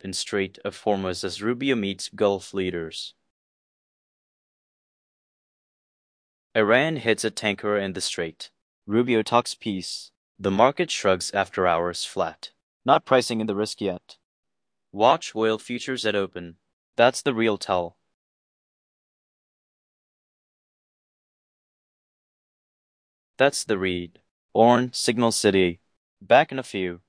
in Strait of Hormuz as Rubio meets Gulf leaders. Iran hits a tanker in the strait. Rubio talks peace. The market shrugs after hours flat. Not pricing in the risk yet. Watch oil futures at open. That's the real tell. That's the read. Orn, Signal City. Back in a few.